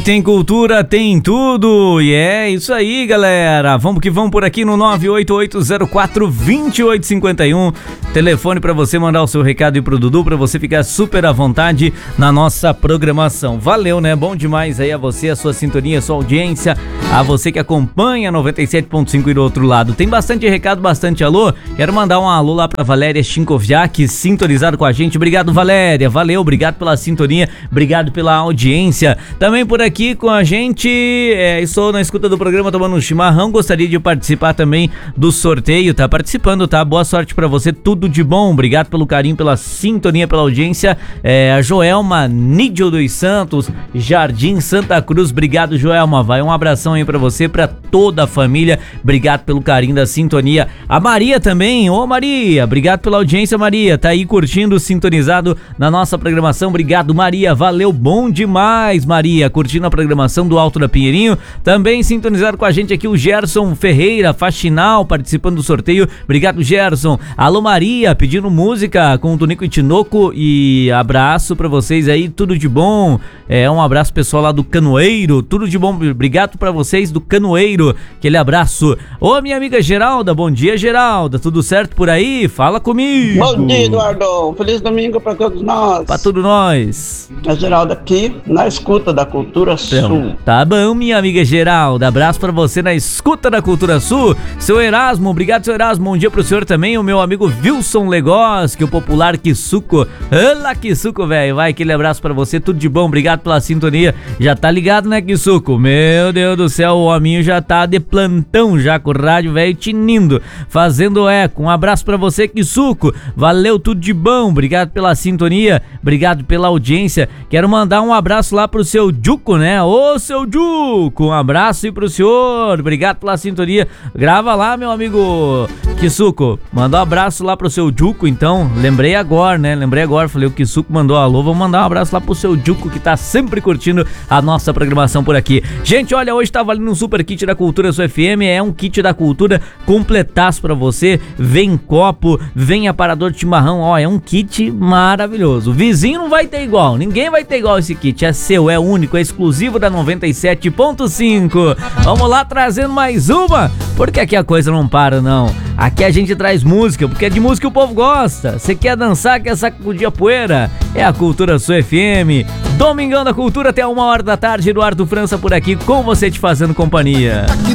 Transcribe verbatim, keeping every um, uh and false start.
Tem cultura, tem tudo, e é isso aí, galera. Vamos que vamos por aqui no nove oito oito zero quatro dois oito cinco um. Telefone para você mandar o seu recado e pro Dudu, para você ficar super à vontade na nossa programação. Valeu, né? Bom demais aí a você, a sua sintonia, a sua audiência, a você que acompanha noventa e sete ponto cinco e do outro lado. Tem bastante recado, bastante alô. Quero mandar um alô lá pra Valéria Chinkoviak, sintonizado com a gente. Obrigado, Valéria. Valeu, obrigado pela sintonia, obrigado pela audiência. Também por aqui aqui com a gente, é, estou na escuta do programa tomando um chimarrão, gostaria de participar também do sorteio, tá participando, tá? Boa sorte pra você, tudo de bom, obrigado pelo carinho, pela sintonia, pela audiência. É, a Joelma Nídio dos Santos, Jardim Santa Cruz, obrigado, Joelma, vai um abração aí pra você, pra toda a família, obrigado pelo carinho da sintonia. A Maria também, ô Maria, obrigado pela audiência, Maria, tá aí curtindo, sintonizado na nossa programação, obrigado, Maria, valeu, bom demais, Maria, curtindo a programação do Alto da Pinheirinho. Também sintonizado com a gente aqui o Gerson Ferreira, Faxinal, participando do sorteio. Obrigado, Gerson. Alô, Maria, pedindo música com o Tonico e Tinoco, e abraço pra vocês aí, tudo de bom. É, um abraço pessoal lá do Canoeiro, tudo de bom, obrigado pra vocês do Canoeiro, aquele abraço. Ô, minha amiga Geralda, bom dia, Geralda, tudo certo por aí? Fala comigo. Bom dia, Eduardo, feliz domingo pra todos nós. Pra todos nós. A Geralda aqui, na escuta da Cultura Sul. Tá bom, minha amiga Geralda, abraço pra você na escuta da Cultura Sul. Seu Erasmo, obrigado, seu Erasmo, bom dia pro senhor também, o meu amigo Wilson Legos, que o popular Kisuko. Olá, Kisuko, velho, vai, aquele abraço pra você, tudo de bom, obrigado pela sintonia. Já tá ligado, né, Kisuko? Meu Deus do céu, o hominho já tá de plantão já com o rádio, velho, tinindo, fazendo eco. Um abraço pra você, Kisuko, valeu, tudo de bom, obrigado pela sintonia, obrigado pela audiência. Quero mandar um abraço lá pro seu Juco, né? Ô, seu Juco, um abraço aí pro senhor, obrigado pela sintonia. Grava lá, meu amigo Kisuko, mandou um abraço lá pro seu Juco, então, lembrei agora, né? Lembrei agora, falei, o Kisuko mandou alô, vou mandar um abraço lá pro seu Juco, que tá sempre curtindo a nossa programação por aqui. Gente, olha, hoje tá valendo um super kit da Cultura Sul F M, é um kit da Cultura completaço pra você, vem copo, vem aparador de chimarrão, ó, é um kit maravilhoso. O vizinho não vai ter igual, ninguém vai ter igual esse kit, é seu, é único, é exclusivo da noventa e sete ponto cinco. Vamos lá, trazendo mais uma, porque aqui a coisa não para não. Aqui a gente traz música, porque é de música que o povo gosta. Você quer dançar, quer sacudir a poeira? É a Cultura Sul F M. Domingão da Cultura até uma hora da tarde, Eduardo França por aqui com você te fazendo companhia.